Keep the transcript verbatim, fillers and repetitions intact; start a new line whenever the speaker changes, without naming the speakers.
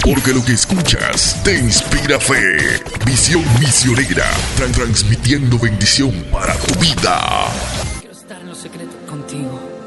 Porque lo que escuchas te inspira fe. Visión misionera, tran- transmitiendo bendición para tu vida.
Quiero estar en los secretos contigo.